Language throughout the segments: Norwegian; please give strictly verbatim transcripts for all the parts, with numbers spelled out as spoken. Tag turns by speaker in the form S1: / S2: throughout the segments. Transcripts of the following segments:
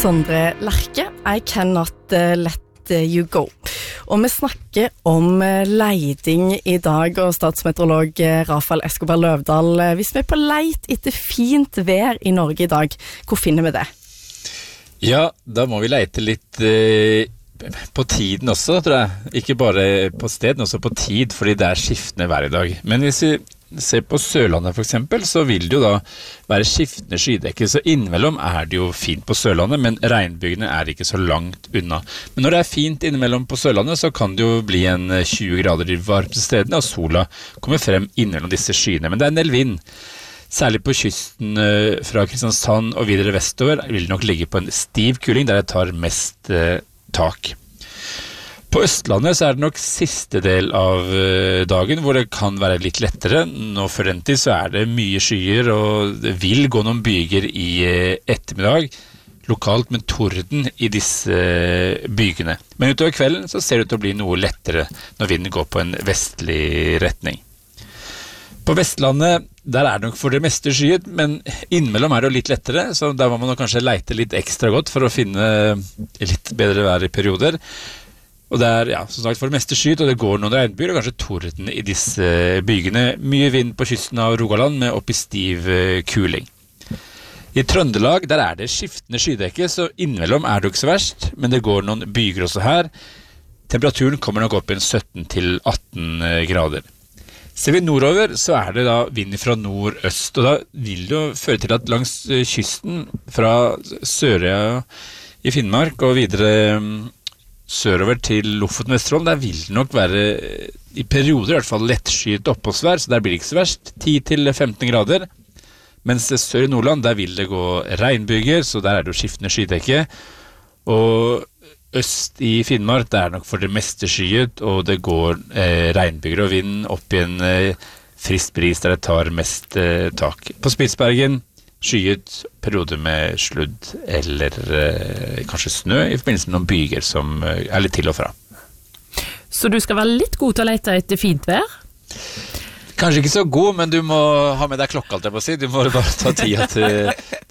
S1: Sondre Lerche, I cannot uh, let you go. Og vi snakker om uh, leiding I dag, og statsmeteorolog uh, Rafael Escobar Løvdahl. Uh, hvis vi er på leit etter fint vær I Norge I dag, hvor finner vi det?
S2: Ja, da må vi leite litt uh, på tiden også, tror jeg. Ikke bare på sted, men også på tid, fordi det er skiftende vær I dag. Men hvis vi ser på Sørlandet for eksempel, så vil det jo da være skiftende skydekke, så innimellom er det jo fint på Sørlandet, men regnbygene er ikke så langt unna. Men når det er fint innimellom på Sørlandet, så kan det jo bli en tjue grader I varmeste stedene, og sola kommer frem innimellom disse skyene. Men det er en del vind. Særlig på kysten fra Kristiansand og videre vestover vil det nok ligge på en stiv kuling, der det tar mest eh, tak. På Østlandet så er det nok siste del av dagen hvor det kan være litt lettere. Nå for den tid så er det mye skyer, og det vil gå noen byger I ettermiddag, lokalt med torden I disse bygene. Men utover kvelden så ser det ut til å bli noe lettere når vinden går på en vestlig retning. På Vestlandet, der er det nok for det meste skyet, men innimellom er det jo litt lettere, så der må man kanskje leite litt ekstra godt for å finne litt bedre vær I perioder. Og det er, ja, som sagt, for det meste skyt, og det går noen regnbyger, og kanskje torden I disse bygene. Mye vind på kysten av Rogaland med opp I stiv kuling. I Trøndelag, der er det skiftende skydekke, så innimellom er det ikke så verst, men det går noen byger også her. Temperaturen kommer nok opp I sytten til atten grader. Ser vi nordover, så er det da vind fra nord-øst, og da vil det jo føre til at langs kysten fra Sørøya I Finnmark og videre sørover til Lofoten og Vesterålen, der vil det nok være I perioder I hvert fall lettskyet oppholdsvær, så der blir det ikke så verst, ti til femten grader. Mens sør I Nordland, der vil det gå regnbyger, så der er det jo skiftende skydekke. Og øst I Finnmark, der er det nok for det meste skyet, og det går eh, regnbyger og vind opp I en eh, frisk bris der det tar mest eh, tak. På Spitsbergen, skyet perioder med sludd eller eh, kanskje snø I forbindelse med noen byger som eh, er litt til og fra.
S3: Så du skal være litt god til å lete etter fint vær?
S2: Kanskje ikke så god, men du må ha med deg klokka, alt jeg må si. Du må bare ta tida til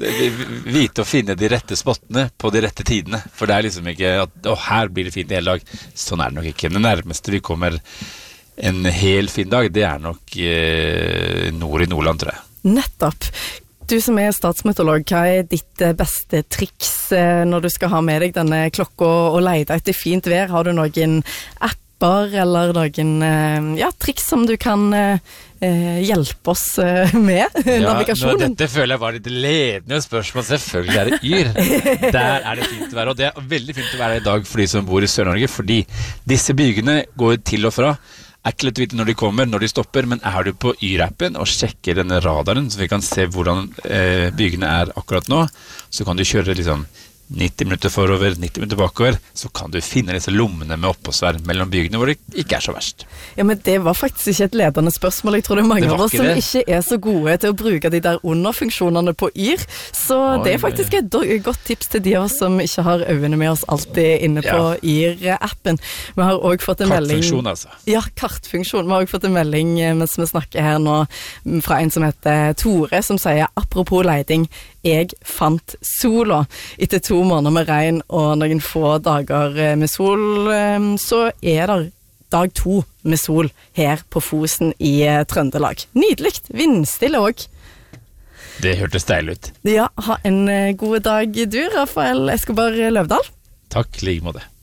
S2: vite å finne de rette spottene på de rette tidene. For det er liksom ikke at å, her blir det fint I hele dag. Sånn er det nok ikke. Det nærmeste vi kommer en hel fin dag, det er nok eh, nord I Nordland, tror jeg.
S1: Nettopp. Du som er statsmeteorolog, hva er ditt beste triks når du skal ha med deg denne klokka og leide etter fint vær? Har du noen apper eller noen ja, triks som du kan eh, hjelpe oss med?
S2: Ja,
S1: navigasjonen?
S2: Nå, dette føler jeg var litt ledende spørsmål. Selvfølgelig er det yr. Der er det fint å være, og det er veldig fint å være I dag for de som bor I Sør-Norge, fordi disse bygene går til og fra. Er ikke lett å vite når de kommer, når de stopper, men er du på Y-appen og sjekker denne radaren, så vi kan se hvordan eh, bygene er akkurat nå, så kan du kjøre liksom nitti minutter forover, nitti minutter bakover, så kan du finne disse lommene med oppholdsvær mellom bygene hvor det ikke er så verst.
S1: Ja, men det var faktisk ikke et ledende spørsmål. Jeg tror det er mange
S2: det
S1: av oss som
S2: det.
S1: ikke er så gode til å bruke de der underfunksjonene på Yr, så Oi, det er faktisk et godt tips til de av oss som ikke har øynene med oss alltid inne på ja. Yr-appen. Vi har også fått en melding...
S2: Kartfunksjon, altså.
S1: Ja, kartfunksjon. Vi har også fått en melding mens vi snakker her nå fra en som heter Tore, som sier, apropos leiding, jeg fant sola. Etter to måneder med regn og noen få dager med sol, så er det dag to med sol her på Fosen I Trøndelag. Nydelig, vindstille også.
S2: Det hørtes deilig ut.
S1: Ja, ha en god dag du, Rafael Escobar Løvdahl.
S2: Takk, like måte.